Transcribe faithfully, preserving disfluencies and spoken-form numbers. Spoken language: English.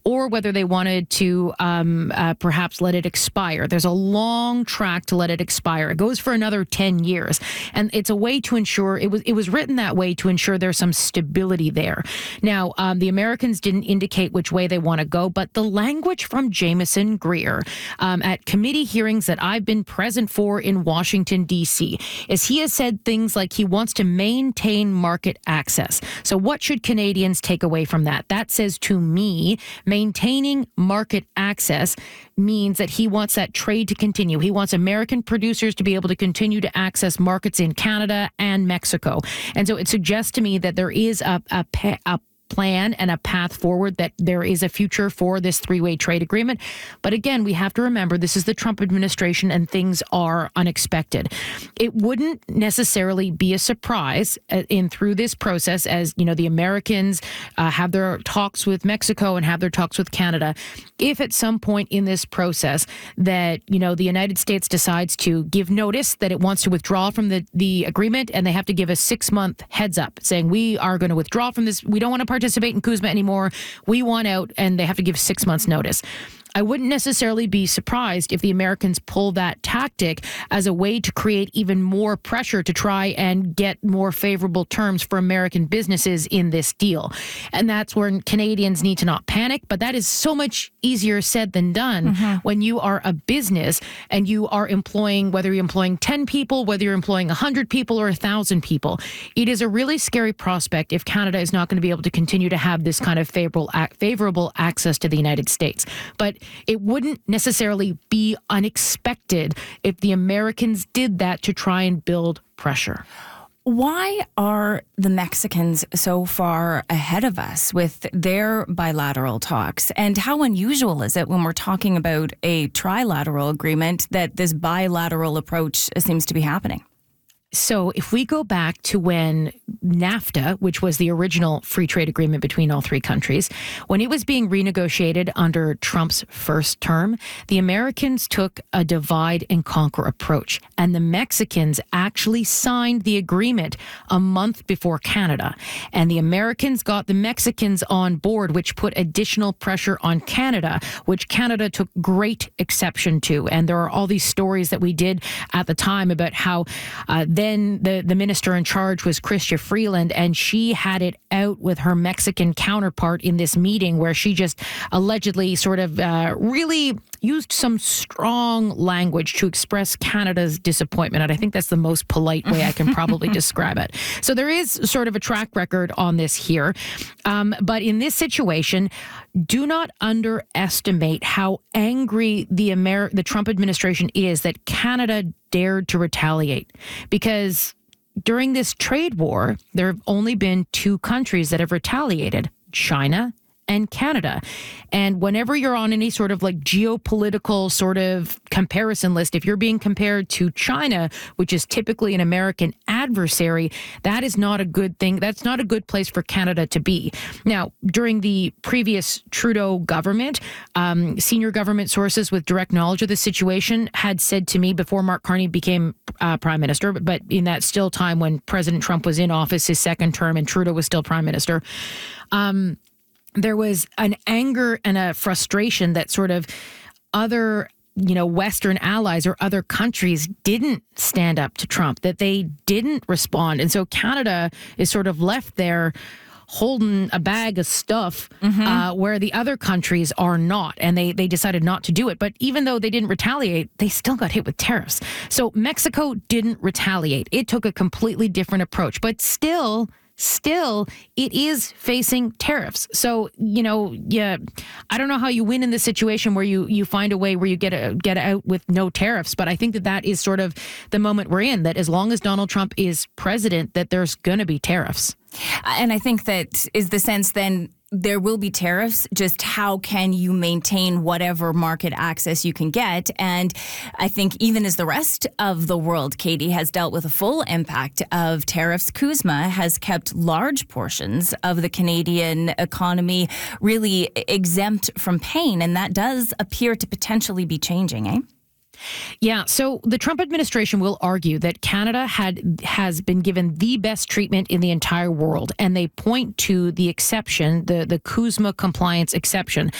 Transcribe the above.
or whether they wanted to um, uh, perhaps let it expire. There's a long track to let it expire. It goes for another ten years. And it's a way to ensure, it was it was written that way to ensure there's some stability there. Now, um, the Americans didn't indicate which way they want to go, but the language from Jameson Greer um, at committee hearings that I've been present for in Washington, D C, is he has said things like he wants to maintain market access. So what should Canadians take away from that? That says to me, maintaining market access means that he wants that trade to continue. He wants American producers to be able to continue to access markets in Canada and Mexico. And so it suggests to me that there is a, a, a plan and a path forward, that there is a future for this three-way trade agreement. But again, we have to remember this is the Trump administration and things are unexpected. It wouldn't necessarily be a surprise in through this process, as you know, the Americans uh, have their talks with Mexico and have their talks with Canada. If at some point in this process that, you know, the United States decides to give notice that it wants to withdraw from the, the agreement, and they have to give a six-month heads up saying we are going to withdraw from this, we don't want to participate in CUSMA anymore, we want out, and they have to give six months notice. I wouldn't necessarily be surprised if the Americans pull that tactic as a way to create even more pressure to try and get more favorable terms for American businesses in this deal. And that's where Canadians need to not panic. But that is so much easier said than done mm-hmm. when you are a business and you are employing, whether you're employing ten people, whether you're employing one hundred people or one thousand people. It is a really scary prospect if Canada is not going to be able to continue to have this kind of favorable, favorable access to the United States. But it wouldn't necessarily be unexpected if the Americans did that to try and build pressure. Why are the Mexicans so far ahead of us with their bilateral talks? And how unusual is it when we're talking about a trilateral agreement that this bilateral approach seems to be happening? So if we go back to when NAFTA, which was the original free trade agreement between all three countries, when it was being renegotiated under Trump's first term, the Americans took a divide and conquer approach. And the Mexicans actually signed the agreement a month before Canada. And the Americans got the Mexicans on board, which put additional pressure on Canada, which Canada took great exception to. And there are all these stories that we did at the time about how uh, Then the, the minister in charge was Chrystia Freeland, and she had it out with her Mexican counterpart in this meeting where she just allegedly sort of uh, really used some strong language to express Canada's disappointment. And I think that's the most polite way I can probably describe it. So there is sort of a track record on this here. Um, but in this situation, do not underestimate how angry the Amer- the Trump administration is that Canada dared to retaliate. Because during this trade war, there have only been two countries that have retaliated, China and Canada. And whenever you're on any sort of like geopolitical sort of comparison list, if you're being compared to China, which is typically an American adversary, that is not a good thing. That's not a good place for Canada to be. Now, during the previous Trudeau government, um, senior government sources with direct knowledge of the situation had said to me before Mark Carney became uh, prime minister, but, but in that still time when President Trump was in office, his second term, and Trudeau was still prime minister, um, there was an anger and a frustration that sort of other, you know, Western allies or other countries didn't stand up to Trump, that they didn't respond. And so Canada is sort of left there holding a bag of stuff mm-hmm. uh, where the other countries are not. And they, they decided not to do it. But even though they didn't retaliate, they still got hit with tariffs. So Mexico didn't retaliate. It took a completely different approach. But still... Still, it is facing tariffs. So, you know, yeah, I don't know how you win in this situation where you, you find a way where you get a, get out with no tariffs. But I think that that is sort of the moment we're in, that as long as Donald Trump is president, that there's going to be tariffs. And I think that is the sense then there will be tariffs. Just how can you maintain whatever market access you can get? And I think even as the rest of the world, Katie, has dealt with a full impact of tariffs, CUSMA has kept large portions of the Canadian economy really exempt from pain. And that does appear to potentially be changing, eh? Yeah, so the Trump administration will argue that Canada had has been given the best treatment in the entire world, and they point to the exception, the, the CUSMA compliance exception,